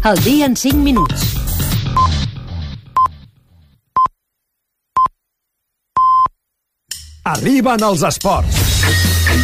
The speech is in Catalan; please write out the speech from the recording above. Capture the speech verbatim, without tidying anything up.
El dia en cinc minuts. Arriben els esports.